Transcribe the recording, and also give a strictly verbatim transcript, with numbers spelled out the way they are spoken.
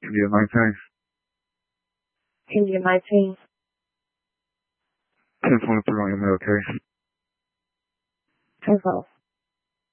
India nineteen. India nineteen. ten twenty-three on your mail case. ten four.